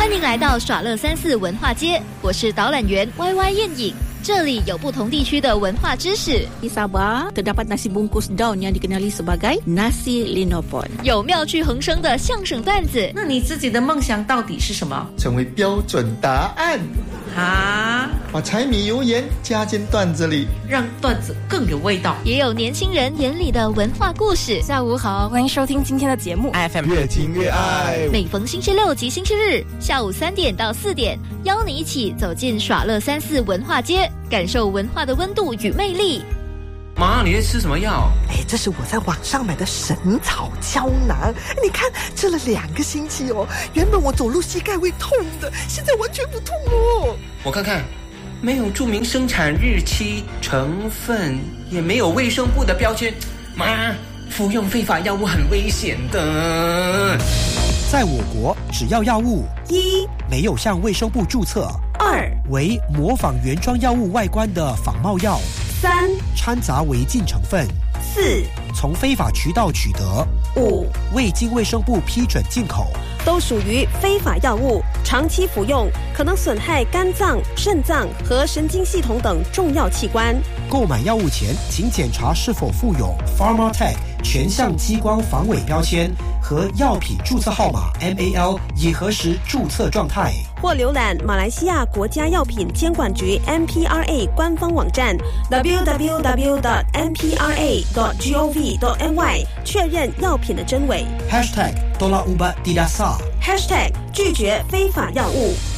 欢迎来到耍乐34文化街，我是导览员 YY 燕颖。这里有不同地区的文化知识。 Di Sabah terdapat nasi bungkus daun yang dikenali sebagai nasi linopon。 有妙趣横生的相声段子。 那你自己的梦想到底是什么？ 成为标准答案啊！ 把柴米油盐加进段子里， 让段子更有味道。 也有年轻人眼里的文化故事。 下午好，欢迎收听今天的节目 FM 越听越爱。 每逢星期六及星期日下午3点到4点，邀你一起走进耍乐34文化街，感受文化的温度与魅力。 妈，你在吃什么药？ 这是我在网上买的神草胶囊，你看吃了2个星期哦，原本我走路膝盖会痛的，现在完全不痛哦。 我看看，没有注明生产日期、成分，也没有卫生部的标签。妈，服用非法药物很危险的。 在我国，只要药物 1 没有向卫生部注册 ，2 为模仿原装药物外观的仿冒药 ，3 掺杂违禁成分 ，4 从非法渠道取得 ，5 未经卫生部批准进口， 都属于非法药物，长期服用可能损害肝脏、肾脏和神经系统等重要器官。 购买药物前，请检查是否附有 Pharmatech 全项激光防伪标签和药品注册号码 MAL， 以核实注册状态。 或浏览马来西亚国家药品监管局 MPRA 官方网站 www.mpra.gov.my 确认药品的真伪。 #Tolak ubat tidak sah。 #拒绝非法药物。